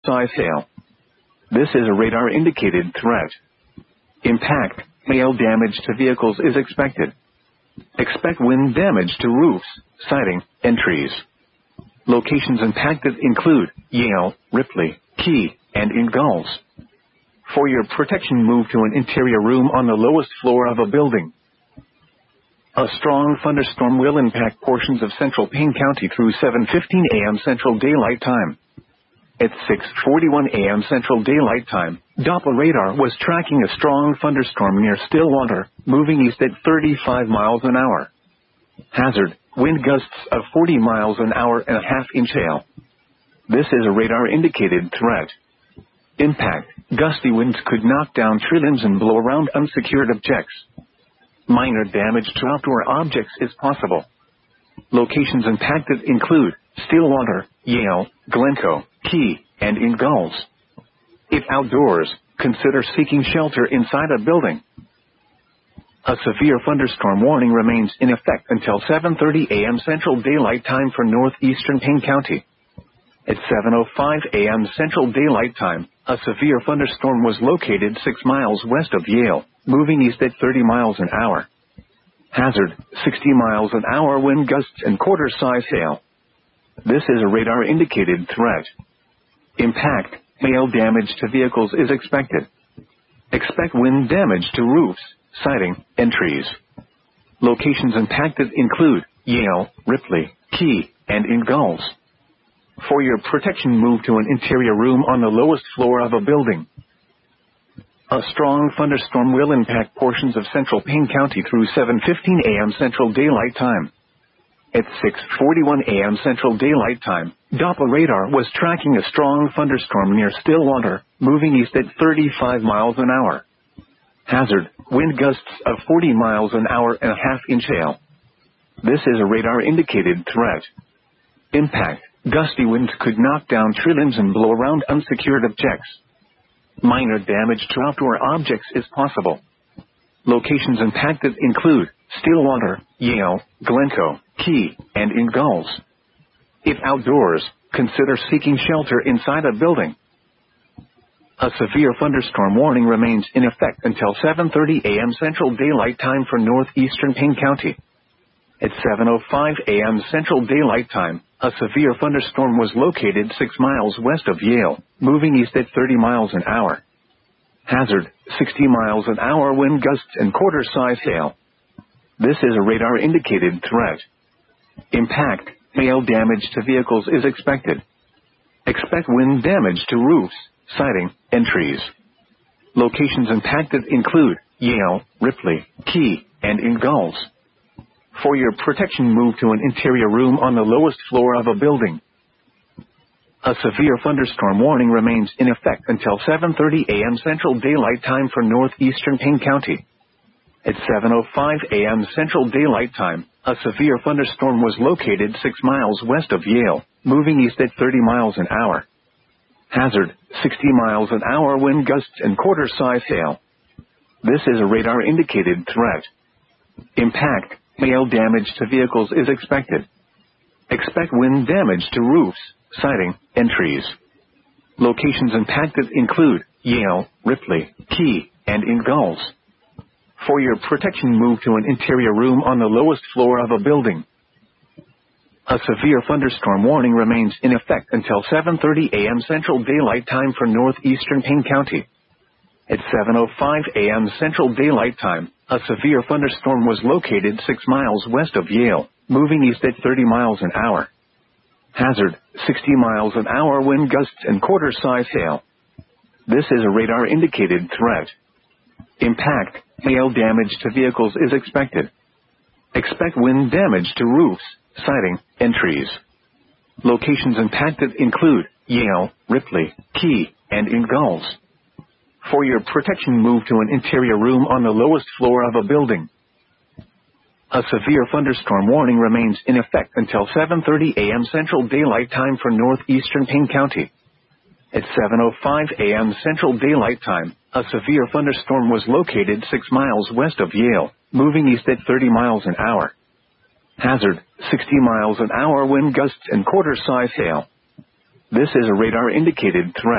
size hail. This is a radar-indicated threat. Impact, hail damage to vehicles is expected. Expect wind damage to roofs, siding, and trees. Locations impacted include Yale, Ripley, Key, and Ingalls. For your protection, move to an interior room on the lowest floor of a building. A strong thunderstorm will impact portions of central Payne County through 7:15 a.m. Central Daylight Time. At 6:41 a.m. Central Daylight Time, Doppler radar was tracking a strong thunderstorm near Stillwater, moving east at 35 miles an hour. Hazard, wind gusts of 40 miles an hour and a half-inch hail. This is a radar-indicated threat. Impact, gusty winds could knock down tree limbs and blow around unsecured objects. Minor damage to outdoor objects is possible. Locations impacted include Stillwater, Yale, Glencoe, Key, and Ingalls. If outdoors, consider seeking shelter inside a building. A severe thunderstorm warning remains in effect until 7:30 a.m. Central Daylight Time for northeastern Payne County. At 7:05 a.m. Central Daylight Time, a severe thunderstorm was located 6 miles west of Yale, moving east at 30 miles an hour. Hazard, 60 miles an hour wind gusts and quarter-size hail. This is a radar-indicated threat. Impact, hail damage to vehicles is expected. Expect wind damage to roofs, siding, and trees. Locations impacted include Yale, Ripley, Key, and Ingalls. For your protection, move to an interior room on the lowest floor of a building. A strong thunderstorm will impact portions of central Payne County through 7:15 a.m. Central Daylight Time. At 6:41 a.m. Central Daylight Time, Doppler radar was tracking a strong thunderstorm near Stillwater, moving east at 35 miles an hour. Hazard, wind gusts of 40 miles an hour and a half-inch hail. This is a radar-indicated threat. Impact, gusty winds could knock down tree limbs and blow around unsecured objects. Minor damage to outdoor objects is possible. Locations impacted include Stillwater, Yale, Glencoe, Key, and Ingalls. If outdoors, consider seeking shelter inside a building. A severe thunderstorm warning remains in effect until 7:30 a.m. Central Daylight Time for northeastern Payne County. At 7:05 a.m. Central Daylight Time, a severe thunderstorm was located 6 miles west of Yale, moving east at 30 miles an hour. Hazard, 60 miles an hour wind gusts and quarter-size hail. This is a radar-indicated threat. Impact, hail damage to vehicles is expected. Expect wind damage to roofs, siding, and trees. Locations impacted include Yale, Ripley, Key, and Ingalls. For your protection, move to an interior room on the lowest floor of a building. A severe thunderstorm warning remains in effect until 7:30 a.m. Central Daylight Time for northeastern Payne County. At 7:05 a.m. Central Daylight Time, a severe thunderstorm was located 6 miles west of Yale, moving east at 30 miles an hour. Hazard, 60 miles an hour wind gusts and quarter-size hail. This is a radar-indicated threat. Impact, hail damage to vehicles is expected. Expect wind damage to roofs, siding, and trees. Locations impacted include Yale, Ripley, Key, and Ingalls. For your protection, move to an interior room on the lowest floor of a building. A severe thunderstorm warning remains in effect until 7:30 a.m. Central Daylight Time for northeastern Payne County. At 7:05 a.m. Central Daylight Time, a severe thunderstorm was located 6 miles west of Yale, moving east at 30 miles an hour. Hazard, 60 miles an hour wind gusts and quarter-size hail. This is a radar-indicated threat. Impact, hail damage to vehicles is expected. Expect wind damage to roofs, siding, and trees. Locations impacted include Yale, Ripley, Key, and Ingalls. For your protection, move to an interior room on the lowest floor of a building. A severe thunderstorm warning remains in effect until 7:30 a.m. Central Daylight Time for northeastern Payne County. At 7:05 a.m. Central Daylight Time, a severe thunderstorm was located 6 miles west of Yale, moving east at 30 miles an hour. Hazard, 60 miles an hour wind gusts and quarter-size hail. This is a radar-indicated threat.